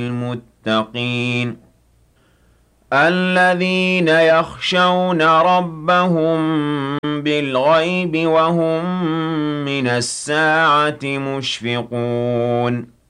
للمتقين الذين يخشون ربهم بالغيب وهم من الساعة مشفقون